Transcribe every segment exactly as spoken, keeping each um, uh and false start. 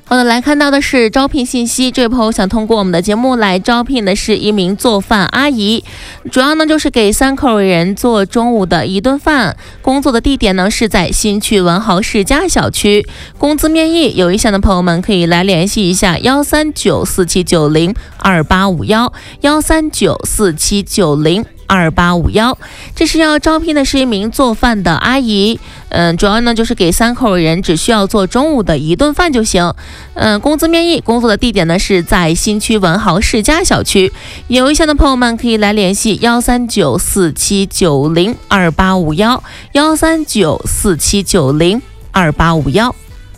好的，来看到的是招聘信息。这位朋友想通过我们的节目来招聘的是一名做饭阿姨，主要呢就是给三口人做中午的一顿饭。工作的地点呢是在新区文豪世家小区。工资面议，有意向的朋友们可以来联系一下幺三九四七九零二八五幺幺三九四七九零二八五幺。这是要招聘的是一名做饭的阿姨，嗯，主要呢就是给三口人，只需要做中午的一顿饭就行。嗯，工资面议，工作的地点呢是在新区文豪世家小区。有意向的朋友们可以来联系幺三九四七九零二八五幺幺三九四七九零二八五幺。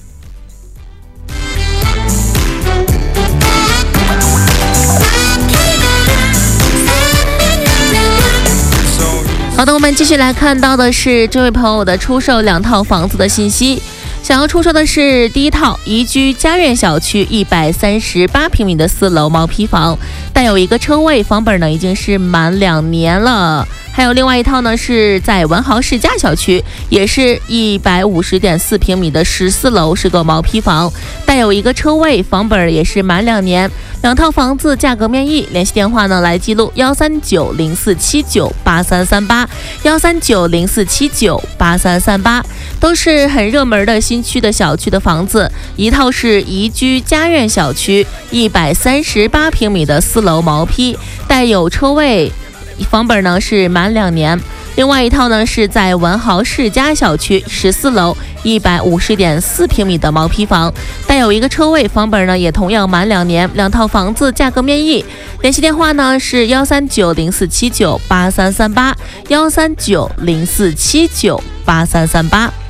好的，我们继续来看到的是这位朋友的出售两套房子的信息。想要出售的是第一套宜居家苑小区一百三十八平米的四楼毛坯房，带有一个车位，房本呢已经是满两年了。还有另外一套呢是在文豪世家小区，也是一百五十点四平米的十四楼，是个毛坯房，带有一个车位，房本也是满两年。两套房子价格面议，联系电话呢来记录幺三九零四七九八三三八幺三九零四七九八三三八，都是很热门的新区的小区的房子。一套是宜居家苑小区一百三十八平米的四楼毛坯，带有车位，房本呢是满两年。另外一套呢是在文豪世家小区十四楼一百五十点四平米的毛坯房，带有一个车位，房本呢也同样满两年。两套房子价格面议，联系电话呢是幺三九零四七九八三三八幺三九零四七九八三三八。